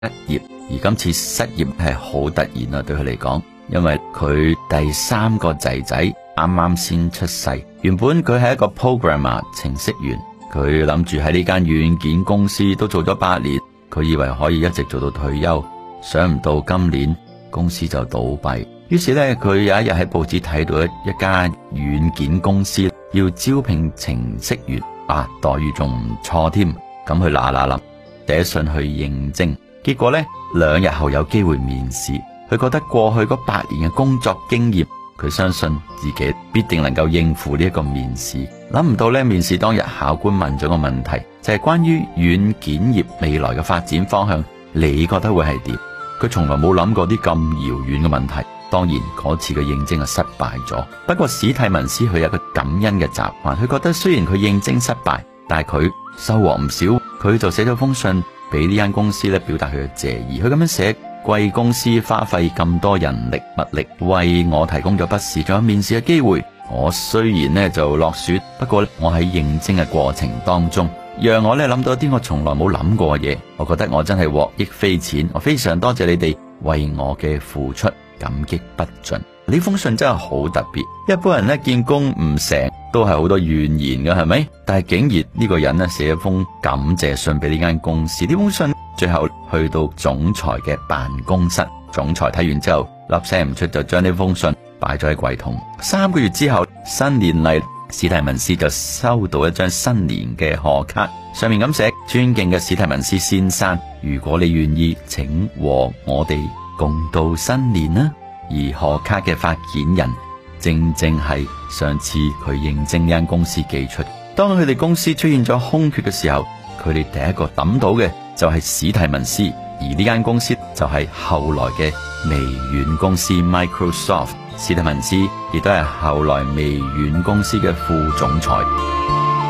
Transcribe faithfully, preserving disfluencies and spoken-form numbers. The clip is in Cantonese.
失業，而今次失業係好突然啊，對佢嚟講，因為佢第三個仔仔啱啱先出世，原本佢係一個 programmer 程式員，佢諗住喺呢間軟件公司都做咗八年，佢以為可以一直做到退休，想唔到今年公司就倒閉，於是呢，佢有一日喺報紙睇到一一間軟件公司要招聘程式員，啊，待遇仲唔錯添，咁佢嗱嗱臨寫信去應徵，結果呢，兩日後有機會面試，佢覺得過去嗰八年嘅工作經驗，佢相信自己必定能夠應付呢一個面試。諗唔到呢，面試當日考官問咗個問題，就係關於軟件業未來嘅發展方向，你覺得會係點？佢從來冇諗過啲咁遙遠嘅問題。當然嗰次嘅應徵係失敗咗。不過史蒂文斯佢有個感恩嘅習慣，佢覺得雖然佢應徵失敗，但係佢收穫唔少。佢就寫咗封信俾呢間公司咧，表達佢嘅謝意。佢咁樣寫：貴公司花費咁多人力物力為我提供咗筆試，仲有面試嘅機會。我雖然呢就落選，不過我喺應徵嘅過程當中，讓我呢諗到一啲我從來冇諗過嘅嘢。我覺得我真係獲益匪淺，我非常多謝你哋為我嘅付出，感激不盡。呢封信真係好特別，一般人呢見工唔成都係好多怨言嘅，係咪？但係竟然呢個人呢寫一封感謝信俾呢間公司。呢封信最後去到總裁嘅辦公室，總裁睇完之後粒聲唔出，就將呢封信擺咗喺櫃桶。三個月之後，新年嚟，史蒂文斯就收到一張新年嘅賀卡，上面咁寫：尊敬嘅史蒂文斯先生，如果你願意，請和我哋共度新年啦。而賀卡嘅發件人正正係上次佢應徵呢間公司寄出。當佢哋公司出現咗空缺嘅時候，佢哋第一個抌到嘅就係史蒂文斯，而呢間公司就係後來嘅微軟公司 Microsoft。史蒂文斯亦都係後來微軟公司嘅副總裁。